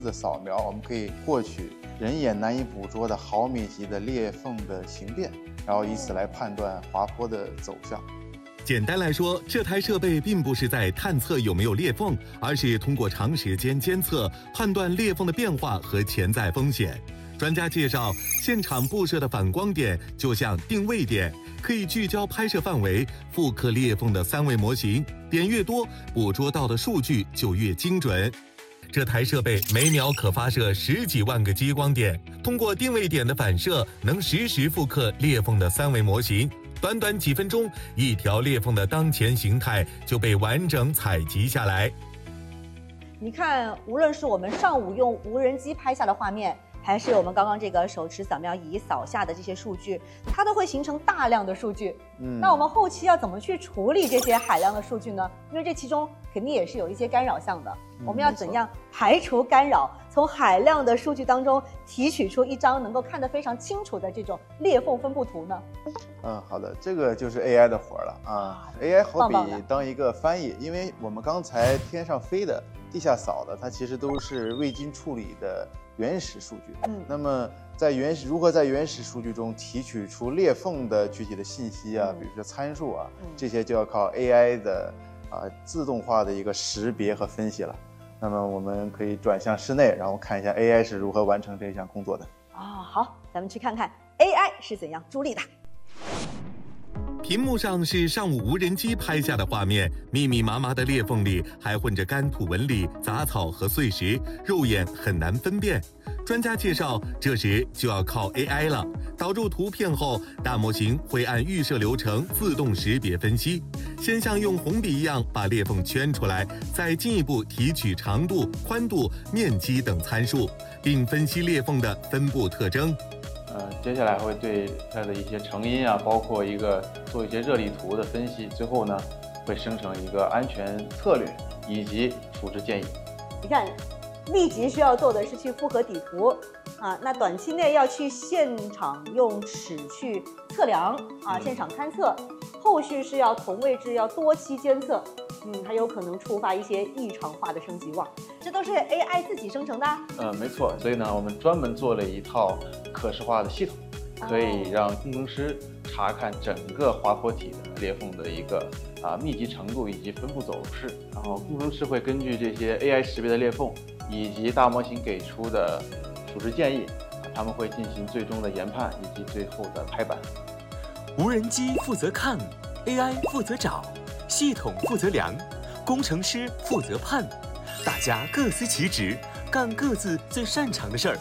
的扫描，我们可以获取人眼难以捕捉的毫米级的裂缝的形变，然后以此来判断滑坡的走向。 简单来说，这台设备并不是在探测有没有裂缝，而是通过长时间监测，判断裂缝的变化和潜在风险。专家介绍，现场布设的反光点就像定位点，可以聚焦拍摄范围，复刻裂缝的3维模型，点越多，捕捉到的数据就越精准。这台设备每秒可发射10几万个激光点，通过定位点的反射，能实时复刻裂缝的3维模型。短短几分钟，一条裂缝的当前形态就被完整采集下来。 你看，无论是我们上午用无人机拍下的画面，还是我们刚刚这个手持扫描仪扫下的这些数据，它都会形成大量的数据。那我们后期要怎么去处理这些海量的数据呢？因为这其中肯定也是有一些干扰项的。我们要怎样排除干扰，从海量的数据当中提取出一张能够看得非常清楚的这种裂缝分布图呢？ 好的，这个就是 AI 的活了啊。AI 好比当一个翻译，因为我们刚才天上飞的、地下扫的，它其实都是未经处理的原始数据。那么如何在原始数据中提取出裂缝的具体的信息啊，比如说参数啊，这些就要靠 AI 的自动化的一个识别和分析了。那么我们可以转向室内，然后看一下 AI 是如何完成这项工作的。 好，咱们去看看 AI 是怎样助力的。 屏幕上是上午无人机拍下的画面，密密麻麻的裂缝里还混着干土纹理、杂草和碎石，肉眼很难分辨。专家介绍，这时就要靠 AI 了。导入图片后，大模型会按预设流程自动识别分析，先像用红笔一样把裂缝圈出来，再进一步提取长度、宽度、面积等参数，并分析裂缝的分布特征。 接下来会对它的一些成因啊，包括做一些热力图的分析，最后呢会生成一个安全策略以及处置建议。 你看，立即需要做的是去复核底图那短期内要去现场用尺去测量现场勘测，后续是要同位置要多期监测，还有可能触发一些异常化的升级。这都是 AI 自己生成的？ 没错，所以呢，我们专门做了一套可视化的系统，可以让工程师查看整个滑坡体的裂缝的一个密集程度以及分布走势，然后工程师会根据这些 AI 识别的裂缝以及大模型给出的处置建议，他们会进行最终的研判以及最后的拍板。 无人机负责看， AI 负责找，系统负责量，工程师负责判，大家各司其职，干各自最擅长的事儿。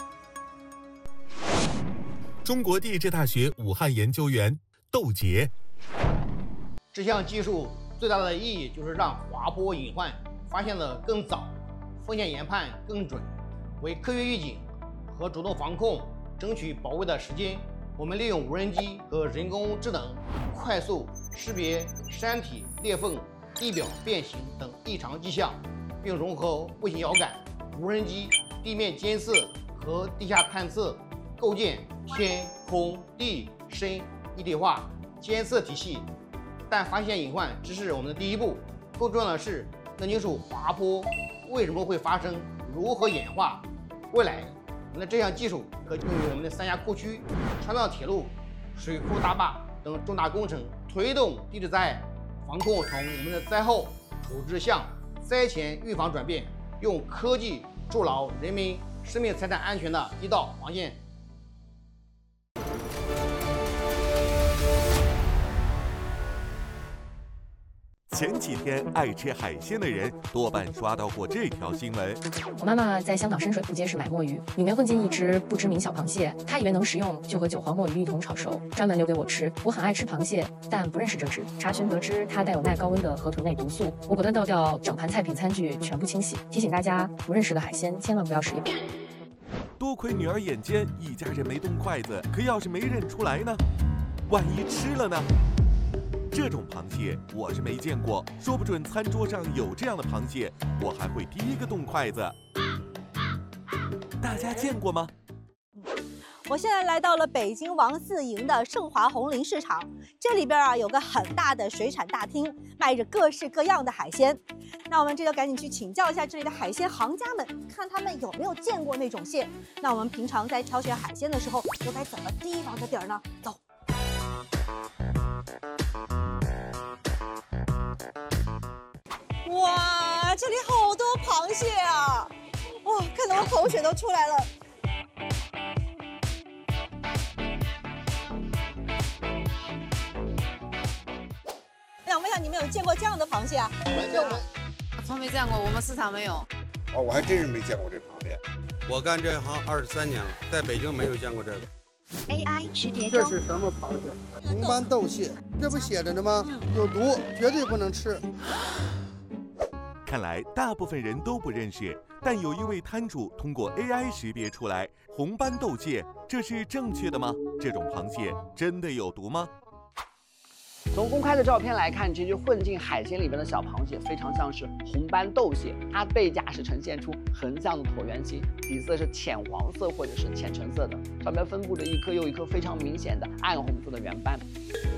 中国地质大学武汉研究员窦杰， 这项技术最大的意义就是让滑坡隐患发现的更早，风险研判更准，为科学预警和主动防控争取宝贵的时间。我们利用无人机和人工智能快速识别山体裂缝、地表变形等异常迹象，并融合卫星遥感、无人机、地面监测和地下探测，构建天空地深一体化监测体系。但发现隐患只是我们的第一步，更重要的是弄清楚滑坡为什么会发生，如何演化。未来我们的这项技术可用于我们的三峡库区、川藏铁路、水库大坝等重大工程，推动地质灾害防控从我们的灾后处置向灾前预防转变，用科技筑牢人民生命财产安全的一道防线。 前几天爱吃海鲜的人多半刷到过这条新闻。 我妈妈在香港深水埗街市买墨鱼，里面混进一只不知名小螃蟹，她以为能食用，就和韭黄墨鱼一同炒熟，专门留给我吃。我很爱吃螃蟹，但不认识这只。查询得知它带有耐高温的河豚类毒素，我果断倒掉整盘菜品餐具，全部清洗。提醒大家，不认识的海鲜千万不要食用。 多亏女儿眼尖，一家人没动筷子，可要是没认出来呢？万一吃了呢？这种螃蟹我是没见过，说不准餐桌上有这样的螃蟹，我还会第一个动筷子。大家见过吗？ 我现在来到了北京王四营的盛华红林市场，这里边啊有个很大的水产大厅，卖着各式各样的海鲜。那我们这就赶紧去请教一下这里的海鲜行家们，看他们有没有见过那种蟹。那我们平常在挑选海鲜的时候，又该怎么提防着点儿呢？走。哇，这里好多螃蟹啊！哇，看得我口水都出来了。想问一下，你们有见过这样的螃蟹啊？ 没见过， 从没见过，我们市场没有。 哦，我还真是没见过这螃蟹。 我干这行23年了，在北京没有见过这个。 AI 识别这是什么螃蟹？红斑豆蟹，这不写着呢吗？有毒，绝对不能吃。 看来大部分人都不认识，但有一位摊主通过 AI 识别出来红斑豆蟹，这是正确的吗？这种螃蟹真的有毒吗？ 从公开的照片来看，这只混进海鲜里边的小螃蟹非常像是红斑豆蟹，它背甲是呈现出横向的椭圆形，底色是浅黄色或者是浅橙色的，上面分布着一颗又一颗非常明显的暗红色的圆斑。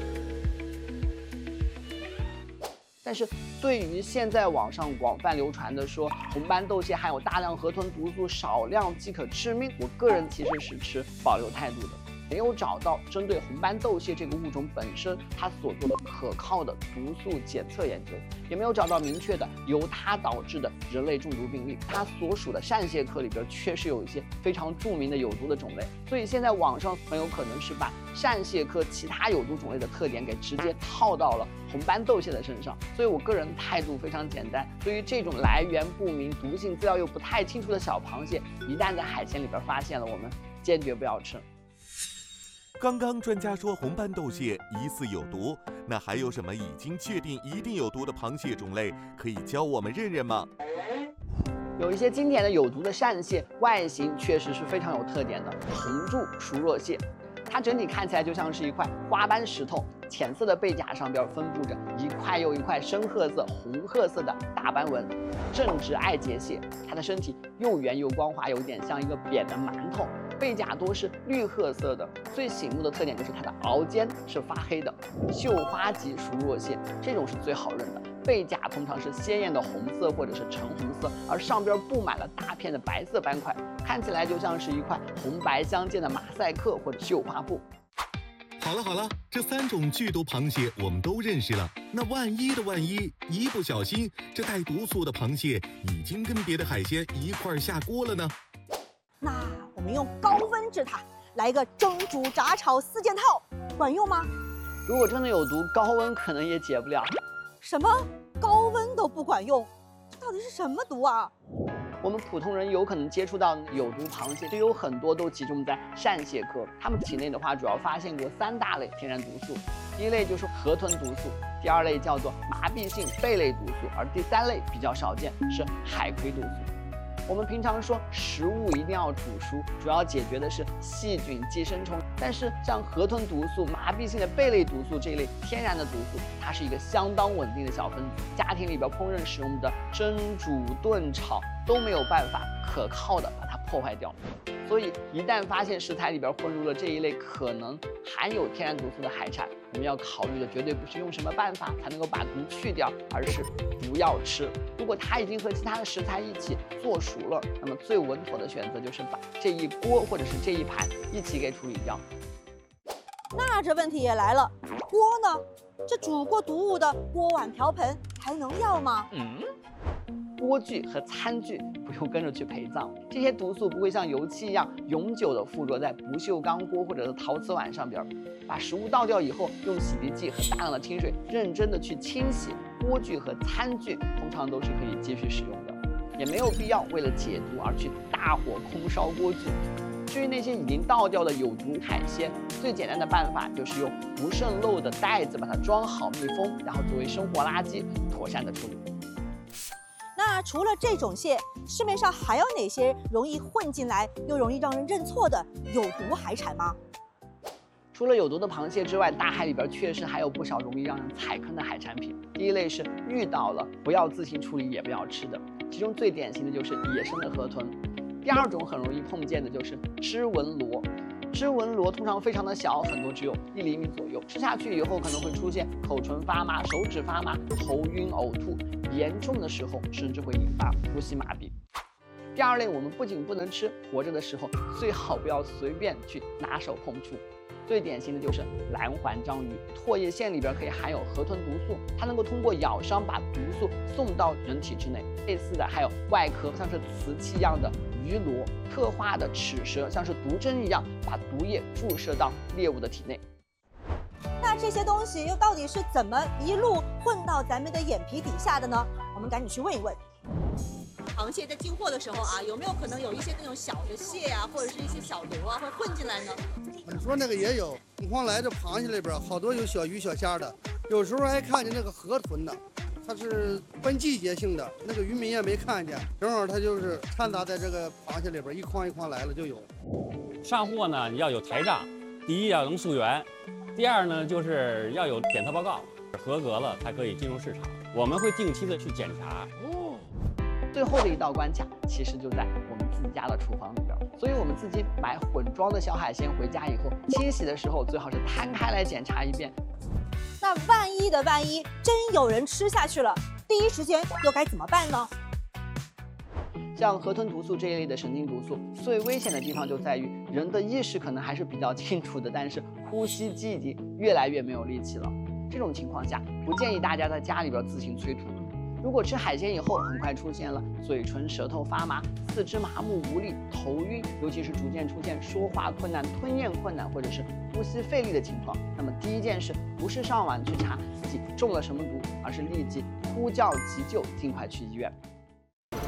但是对于现在网上广泛流传的说红斑豆蟹含有大量河豚毒素，少量即可致命，我个人其实是持保留态度的。没有找到针对红斑豆蟹这个物种本身它所做的可靠的毒素检测研究，也没有找到明确的由它导致的人类中毒病例。它所属的扇蟹科里边确实有一些非常著名的有毒的种类，所以现在网上很有可能是把扇蟹科其他有毒种类的特点给直接套到了红斑豆蟹的身上。所以我个人态度非常简单，对于这种来源不明、毒性资料又不太清楚的小螃蟹，一旦在海鲜里边发现了，我们坚决不要吃。 刚刚专家说红斑豆蟹疑似有毒，那还有什么已经确定一定有毒的螃蟹种类可以教我们认认吗？ 有一些经典的有毒的扇蟹，外形确实是非常有特点的。红柱熟若蟹，它整体看起来就像是一块花斑石头，浅色的背甲上边分布着一块又一块深褐色、红褐色的大斑纹。正直爱结蟹，它的身体又圆又光滑，有点像一个扁的馒头。背甲多是绿褐色的，最醒目的特点就是它的螯尖是发黑的。绣花棘熟若蟹这种是最好认的，背甲通常是鲜艳的红色或者是橙红色，而上边布满了大片的白色斑块，看起来就像是一块红白相间的马赛克或者绣花布。 好了，这3种剧毒螃蟹我们都认识了。那万一的万一，一不小心，这带毒素的螃蟹已经跟别的海鲜一块下锅了呢？ 那我们用高温治它，来一个蒸、煮、炸、炒4件套，管用吗？ 如果真的有毒，高温可能也解不了。 什么？高温都不管用？这到底是什么毒啊？ 我们普通人有可能接触到有毒螃蟹，就有很多都集中在扇蟹科。它们体内的话，主要发现过3大类天然毒素，第一类就是河豚毒素，第2类叫做麻痹性贝类毒素，而第3类比较少见是海葵毒素。我们平常说食物一定要煮熟，主要解决的是细菌、寄生虫。但是像河豚毒素、麻痹性的贝类毒素这一类天然的毒素，它是一个相当稳定的小分子，家庭里边烹饪使用的蒸、煮、炖、炒都没有办法可靠的把它破坏掉。所以一旦发现食材里边混入了这一类可能含有天然毒素的海产，我们要考虑的绝对不是用什么办法才能够把毒去掉，而是不要吃。如果它已经和其他的食材一起做熟了，那么最稳妥的选择就是把这一锅或者是这一盘一起给处理掉。 那这问题也来了，锅呢？这煮过毒物的锅碗瓢盆还能要吗？ 锅具和餐具不用跟着去陪葬，这些毒素不会像油漆一样永久的附着在不锈钢锅或者是陶瓷碗上边。把食物倒掉以后，用洗涤剂和大量的清水认真的去清洗锅具和餐具，通常都是可以继续使用的，也没有必要为了解毒而去大火空烧锅具。至于那些已经倒掉的有毒海鲜，最简单的办法就是用不渗漏的袋子把它装好密封，然后作为生活垃圾妥善的处理。 那除了这种蟹，市面上还有哪些容易混进来又容易让人认错的有毒海产吗？ 除了有毒的螃蟹之外，大海里边确实还有不少容易让人踩坑的海产品。第一类是遇到了不要自行处理也不要吃的，其中最典型的就是野生的河豚。第2种很容易碰见的就是织纹螺。 织纹螺通常非常的小，很多只有1厘米左右，吃下去以后可能会出现口唇发麻、手指发麻、头晕、呕吐，严重的时候甚至会引发呼吸麻痹。第二类，我们不仅不能吃，活着的时候最好不要随便去拿手碰触。最典型的就是蓝环章鱼，唾液腺里边可以含有河豚毒素，它能够通过咬伤把毒素送到人体之内。类似的还有外壳像是瓷器一样的鱼螺，特化的齿舌像是毒针一样把毒液注射到猎物的体内。 那这些东西又到底是怎么一路混到咱们的眼皮底下的呢？我们赶紧去问一问。螃蟹在进货的时候啊，有没有可能有一些那种小的蟹啊，或者是一些小螺啊，会混进来呢？ 你说那个也有，恐慌来这螃蟹里边好多有小鱼小虾的，有时候还看见那个河豚的，它是分季节性的，那个渔民也没看见，正好它就是掺杂在这个螃蟹里边，一筐一筐来了就有。 上货呢要有台账，第一要能溯源，第二呢就是要有检测报告，合格了才可以进入市场。我们会定期的去检查。 最后的一道关卡其实就在我们自家的厨房里边，所以我们自己买混装的小海鲜回家以后，清洗的时候最好是摊开来检查一遍。 那万一的万一，真有人吃下去了，第一时间又该怎么办呢？ 像河豚毒素这一类的神经毒素，最危险的地方就在于人的意识可能还是比较清楚的，但是呼吸机已经越来越没有力气了。这种情况下，不建议大家在家里边自行催吐。如果吃海鲜以后很快出现了嘴唇、舌头发麻、四肢麻木无力、头晕，尤其是逐渐出现说话困难、吞咽困难或者是呼吸费力的情况，那么第一件事不是上网去查自己中了什么毒，而是立即呼叫急救，尽快去医院。